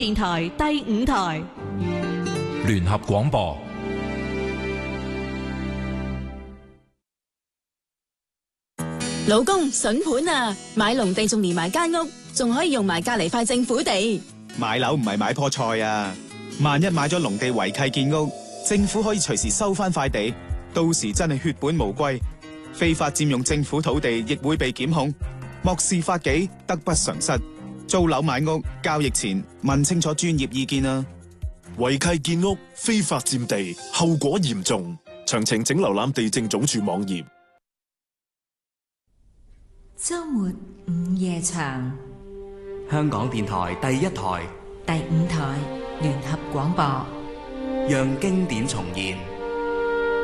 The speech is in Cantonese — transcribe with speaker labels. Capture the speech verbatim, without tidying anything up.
Speaker 1: 電台第五台
Speaker 2: 聯合廣播。
Speaker 3: 老公，筍盤啊！買農地仲連埋間屋，仲可以用埋隔籬塊政府地。
Speaker 4: 買樓唔係買棵菜啊！萬一買咗農地違契建屋，政府可以隨時收翻塊地，到時真係血本無歸。非法佔用政府土地亦會被檢控，漠視法紀，得不償失。租樓買屋交易前問清楚專業意見啊！
Speaker 5: 違契建屋、非法佔地，後果嚴重。詳情請瀏覽地政總署網頁。
Speaker 6: 周末午夜場，
Speaker 7: 香港電台第一台、
Speaker 6: 第五台聯合廣播，
Speaker 7: 讓經典重現。